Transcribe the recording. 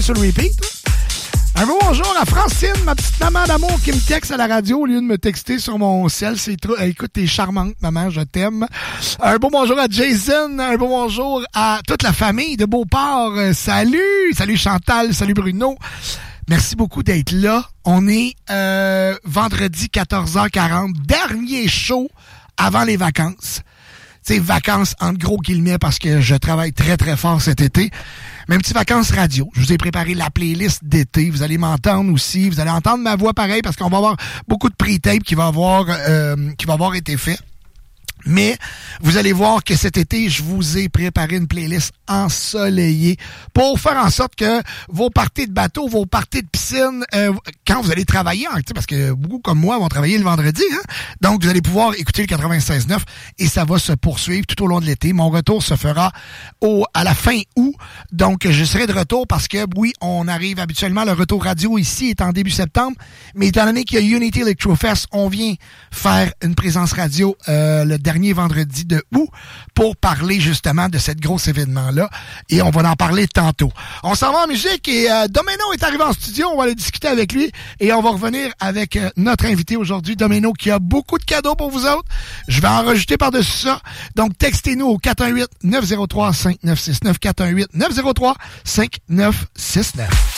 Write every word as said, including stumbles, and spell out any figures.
Sur le repeat. Un beau bonjour à Francine, ma petite maman d'amour qui me texte à la radio au lieu de me texter sur mon cell. C'est trop... Écoute, t'es charmante, maman, je t'aime. Un beau bonjour à Jason, un beau bonjour à toute la famille de Beauport. Salut! Salut Chantal, salut Bruno. Merci beaucoup d'être là. On est euh, vendredi quatorze heures quarante, dernier show avant les vacances. Tu sais, vacances entre gros guillemets parce que je travaille très très fort cet été. Même petites vacances radio. Je vous ai préparé la playlist d'été. Vous allez m'entendre aussi. Vous allez entendre ma voix pareil parce qu'on va avoir beaucoup de pre-tape qui va avoir euh, qui va avoir été fait. Mais vous allez voir que cet été, je vous ai préparé une playlist ensoleillée pour faire en sorte que vos parties de bateau, vos parties de piscine, euh, quand vous allez travailler, hein, parce que beaucoup comme moi vont travailler le vendredi, hein, donc vous allez pouvoir écouter le quatre-vingt-seize neuf et ça va se poursuivre tout au long de l'été. Mon retour se fera au à la fin août, donc je serai de retour parce que oui, on arrive habituellement, le retour radio ici est en début septembre, mais étant donné qu'il y a Unity Electrofest, on vient faire une présence radio euh, le dernier vendredi de août pour parler justement de cet gros événement-là. Et on va en parler tantôt. On s'en va en musique et euh, Domeno est arrivé en studio. On va aller discuter avec lui et on va revenir avec euh, notre invité aujourd'hui, Domeno, qui a beaucoup de cadeaux pour vous autres. Je vais en rajouter par-dessus ça. Donc, textez-nous au quatre un huit, neuf zéro trois, cinq neuf six neuf, quatre un huit, neuf zéro trois, cinq neuf six neuf.